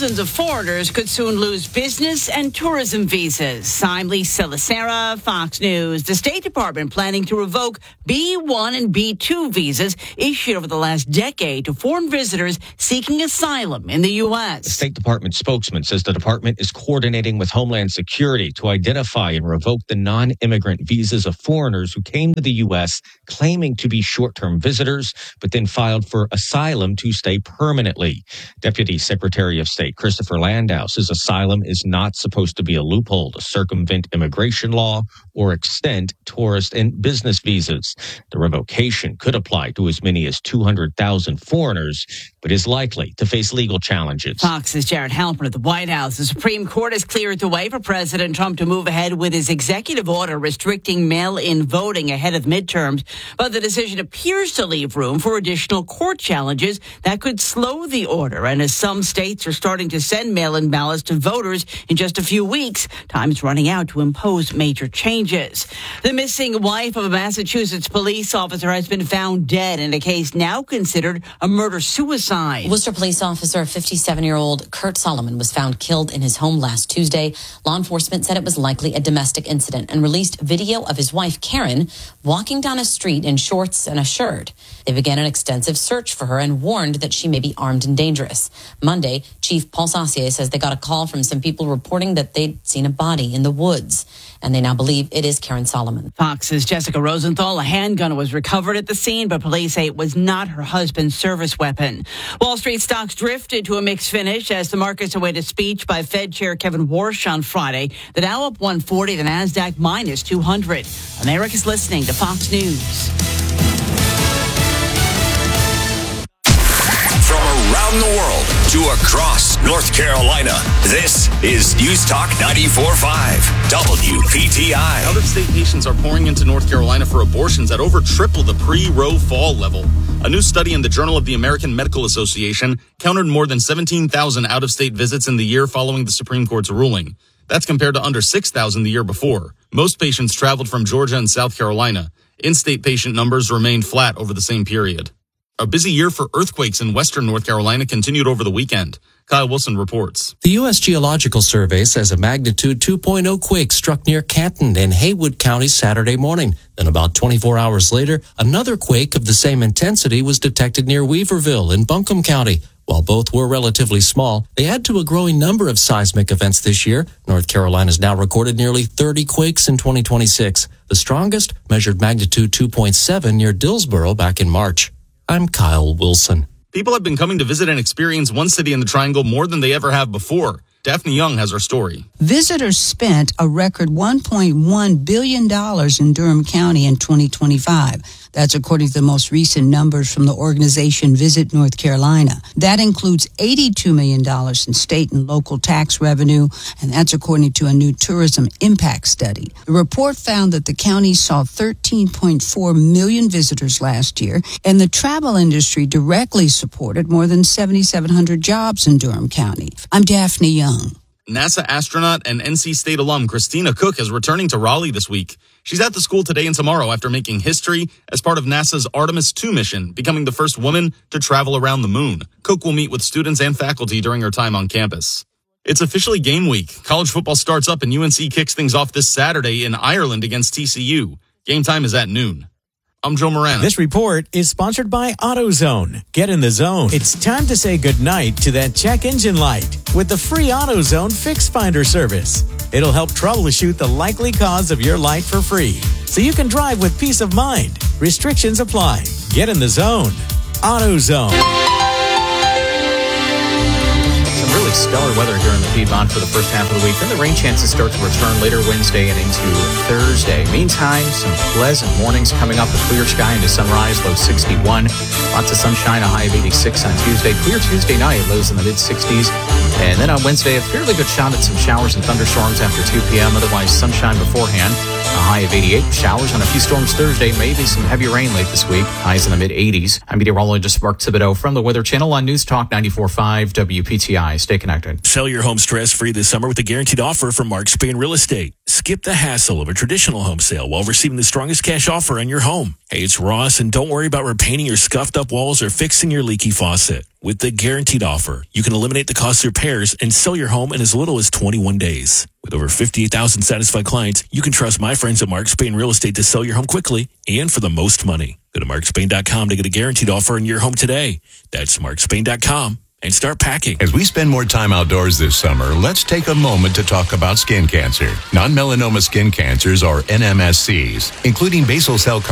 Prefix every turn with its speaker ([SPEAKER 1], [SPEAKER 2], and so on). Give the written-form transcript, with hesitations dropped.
[SPEAKER 1] thousands of foreigners could soon lose business and tourism visas. I'm Lisa Lacera, Fox News. The State Department planning to revoke B1 and B2 visas issued over the last decade to foreign visitors seeking asylum in the U.S.
[SPEAKER 2] The State Department spokesman says the department is coordinating with Homeland Security to identify and revoke the non-immigrant visas of foreigners who came to the U.S. claiming to be short-term visitors, but then filed for asylum to stay permanently. Deputy Secretary of State Christopher Landau says asylum is not supposed to be a loophole to circumvent immigration law or extend tourist and business visas. The revocation could apply to as many as 200,000 foreigners, but is likely to face legal challenges.
[SPEAKER 1] Fox's Jared Halpern at the White House. The Supreme Court has cleared the way for President Trump to move ahead with his executive order restricting mail-in voting ahead of midterms. But the decision appears to leave room for additional court challenges that could slow the order. And as some states are starting to send mail-in ballots to voters in just a few weeks, time's running out to impose major changes. The missing wife of a Massachusetts police officer has been found dead in a case now considered a murder-suicide.
[SPEAKER 3] Worcester police officer 57-year-old Kurt Solomon was found killed in his home last Tuesday. Law enforcement said it was likely a domestic incident and released video of his wife, Karen, walking down a street in shorts and a shirt. They began an extensive search for her and warned that she may be armed and dangerous. Monday, Chief Paul Saucier says they got a call from some people reporting that they'd seen a body in the woods, and they now believe it is Karen Solomon.
[SPEAKER 1] Fox's Jessica Rosenthal. A handgun was recovered at the scene, but police say it was not her husband's service weapon. Wall Street stocks drifted to a mixed finish as the markets awaited speech by Fed Chair Kevin Warsh on Friday. The Dow up 140, the NASDAQ minus 200. America's listening to Fox News.
[SPEAKER 4] Around the world to across North Carolina, this is News Talk 94.5 WPTI.
[SPEAKER 5] Out-of-state patients are pouring into North Carolina for abortions at over triple the pre-Roe fall level. A new study in the Journal of the American Medical Association counted more than 17,000 out-of-state visits in the year following the Supreme Court's ruling. That's compared to under 6,000 the year before. Most patients traveled from Georgia and South Carolina. In-state patient numbers remained flat over the same period. A busy year for earthquakes in western North Carolina continued over the weekend. Kyle Wilson reports.
[SPEAKER 6] The U.S. Geological Survey says a magnitude 2.0 quake struck near Canton in Haywood County Saturday morning. Then about 24 hours later, another quake of the same intensity was detected near Weaverville in Buncombe County. While both were relatively small, they add to a growing number of seismic events this year. North Carolina's now recorded nearly 30 quakes in 2026. The strongest measured magnitude 2.7 near Dillsboro back in March. I'm Kyle Wilson.
[SPEAKER 5] People have been coming to visit and experience one city in the Triangle more than they ever have before. Daphne Young has our story.
[SPEAKER 7] Visitors spent a record $1.1 billion in Durham County in 2025. That's according to the most recent numbers from the organization Visit North Carolina. That includes $82 million in state and local tax revenue, and that's according to a new tourism impact study. The report found that the county saw 13.4 million visitors last year, and the travel industry directly supported more than 7,700 jobs in Durham County. I'm Daphne Young.
[SPEAKER 5] NASA astronaut and NC State alum Christina Cook is returning to Raleigh this week. She's at the school today and tomorrow after making history as part of NASA's Artemis II mission, becoming the first woman to travel around the moon. Cook will meet with students and faculty during her time on campus. It's officially game week. College football starts up and UNC kicks things off this Saturday in Ireland against TCU. Game time is at noon. I'm Joe Moran.
[SPEAKER 8] This report is sponsored by AutoZone. Get in the zone. It's time to say goodnight to that check engine light with the free AutoZone Fix Finder service. It'll help troubleshoot the likely cause of your light for free, so you can drive with peace of mind. Restrictions apply. Get in the zone. AutoZone.
[SPEAKER 9] Really stellar weather here in the Piedmont for the first half of the week. Then the rain chances start to return later Wednesday and into Thursday. Meantime, some pleasant mornings coming up. A clear sky into sunrise, low 61. Lots of sunshine, a high of 86 on Tuesday. Clear Tuesday night, lows in the mid-60s. And then on Wednesday, a fairly good shot at some showers and thunderstorms after 2 p.m. Otherwise, sunshine beforehand. A high of 88. Showers on a few storms Thursday. Maybe some heavy rain late this week. Highs in the mid-80s. I'm meteorologist Mark Thibodeau from the Weather Channel on News Talk 94.5 WPTI. Stay connected.
[SPEAKER 10] Sell your home stress-free this summer with a guaranteed offer from Mark Spain Real Estate. Skip the hassle of a traditional home sale while receiving the strongest cash offer on your home. Hey, it's Ross, and don't worry about repainting your scuffed-up walls or fixing your leaky faucet. With the Guaranteed Offer, you can eliminate the cost of repairs and sell your home in as little as 21 days. With over 58,000 satisfied clients, you can trust my friends at Mark Spain Real Estate to sell your home quickly and for the most money. Go to markspain.com to get a guaranteed offer on your home today. That's markspain.com and start packing.
[SPEAKER 11] As we spend more time outdoors this summer, let's take a moment to talk about skin cancer. Non-melanoma skin cancers, or NMSCs, including basal cell